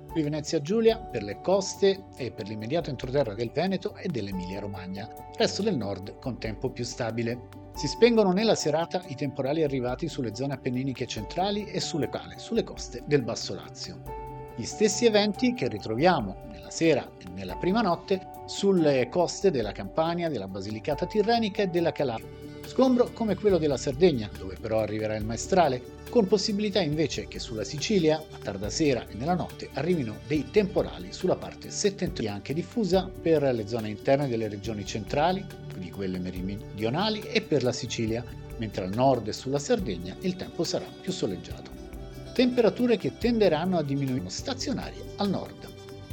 Qui Venezia Giulia per le coste e per l'immediato entroterra del Veneto e dell'Emilia-Romagna, resto del nord con tempo più stabile. Si spengono nella serata i temporali arrivati sulle zone appenniniche centrali e sulle coste del Basso Lazio. Gli stessi eventi che ritroviamo nella sera e nella prima notte sulle coste della Campania, della Basilicata Tirrenica e della Calabria. Sgombro come quello della Sardegna, dove però arriverà il maestrale, con possibilità invece che sulla Sicilia, a tarda sera e nella notte, arrivino dei temporali sulla parte settentrionale, anche diffusa per le zone interne delle regioni centrali, quindi quelle meridionali, e per la Sicilia, mentre al nord e sulla Sardegna il tempo sarà più soleggiato. Temperature che tenderanno a diminuire, stazionarie al nord.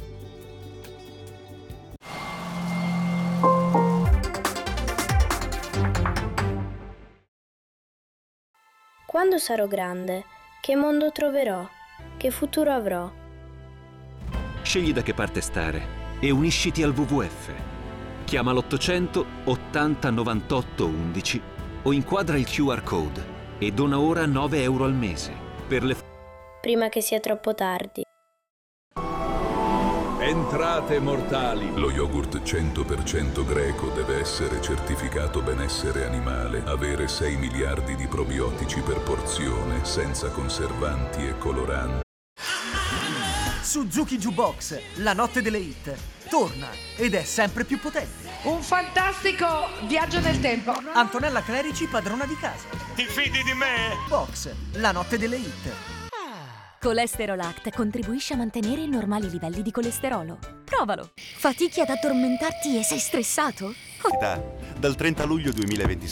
Quando sarò grande, che mondo troverò? Che futuro avrò? Scegli da che parte stare e unisciti al WWF. Chiama l'800 80 98 11 o inquadra il QR code e dona ora 9 euro al mese per le... Prima che sia troppo tardi. Entrate mortali. Lo yogurt 100% greco deve essere certificato benessere animale, avere 6 miliardi di probiotici per porzione, senza conservanti e coloranti. Suzuki Jukebox, la notte delle hit, torna ed è sempre più potente. Un fantastico viaggio nel tempo. Antonella Clerici, padrona di casa. Ti fidi di me? Box, la notte delle hit. Colesterol Act contribuisce a mantenere i normali livelli di colesterolo. Provalo. Fatichi ad addormentarti e sei stressato? Dal 30 luglio 2026.